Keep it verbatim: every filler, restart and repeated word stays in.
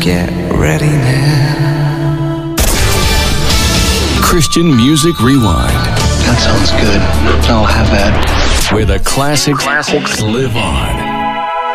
Get ready now. Christian Music Rewind. That sounds good. I'll have that. Where the classics, classics live on.